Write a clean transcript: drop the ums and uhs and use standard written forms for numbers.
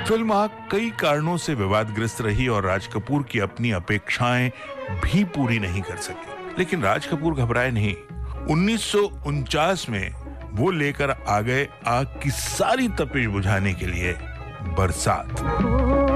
Film आग कई कारणों से विवादग्रस्त रही और राज कपूर की अपनी अपेक्षाएं भी पूरी नहीं कर सके, लेकिन राज कपूर घबराए नहीं। 1949 में वो लेकर आ गए आग की सारी तपिश बुझाने के लिए बरसात।